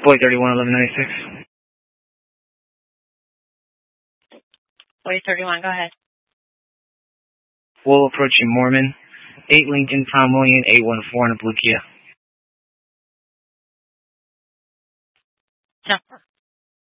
Boy 31, 1196. Boy 31, go ahead. Wool approaching Mormon. 8 Lincoln, Tom William, 814 in a blue Kia. Jumper.